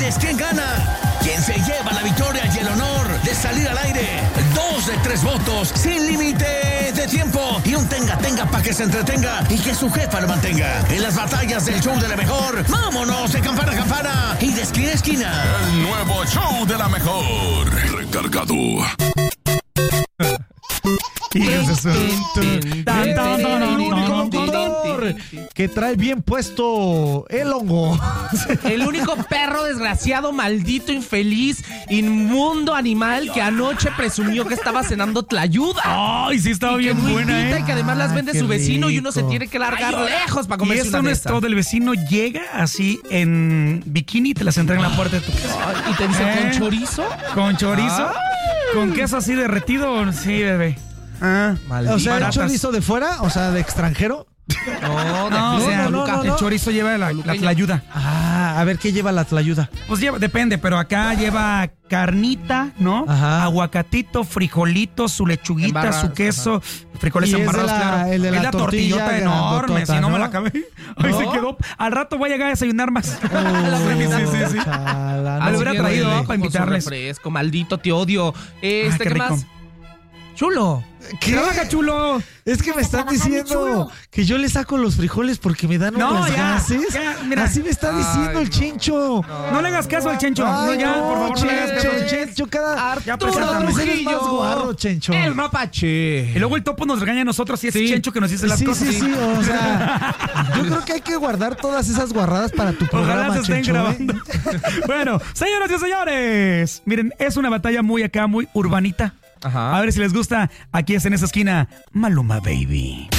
es quién gana, quién se lleva la victoria y el honor de salir al aire. 2 de 3 votos, sin límite de tiempo y un tenga para que se entretenga y que su jefa lo mantenga. En las batallas del show de la mejor, vámonos de campana a campana y de esquina a esquina. El nuevo show de la mejor. Recargado. Y ese es el único locutor que trae bien puesto el hongo. El único perro desgraciado, maldito, infeliz, inmundo animal que anoche presumió que estaba cenando tlayuda. Ay, sí estaba bien buena, Y que además las vende qué su vecino rico. y uno se tiene que largar lejos para Y comerse esto una no de es estas. todo, el vecino llega así en bikini y te las entrega en la puerta de tu casa. Ay, y te dice con chorizo. Con chorizo, con queso así derretido, sí, bebé. Ah, O sea, ¿el baratas. chorizo de fuera? O sea, ¿de extranjero? No, o sea, no. el chorizo lleva la tlayuda. Ah, a ver, ¿qué lleva la tlayuda? Pues lleva, depende, pero acá lleva carnita, ¿no? Ajá. Aguacatito, frijolitos, su lechuguita, Embarrados, su queso, frijoles Y es de embarrados, la- claro. el de la es la tortillota tortilla enorme, grandotota, si no me ¿no? la acabé. Ay, se quedó. Al rato voy a llegar a desayunar más. Sí. Ah, lo hubiera traído, ¿no? Para invitarles. Refresco, maldito, te odio. qué ¿Qué rico. más? Chulo. ¿Qué? ¡Trabaja, chulo! Es que me están diciendo que yo le saco los frijoles porque me dan No, unos ya, gases. ya, mira. Así me está diciendo el Chencho. No le hagas caso al Chencho. Ay, no, ya, por favor, no le hagas caso al Chencho. Chencho, cada Arturo cada vez eres más Trujillo. guarro, Chencho. El mapache. Y luego el topo nos regaña a nosotros y es Sí. Chencho que nos dice las Sí, cosas. sí, o sea, yo creo que hay que guardar todas esas guarradas para tu programa, Ojalá se estén Chencho, grabando. Bueno, señoras y señores, miren, es una batalla muy acá, muy urbanita. Ajá. A ver si les gusta. Aquí es en esa esquina, Maluma Baby.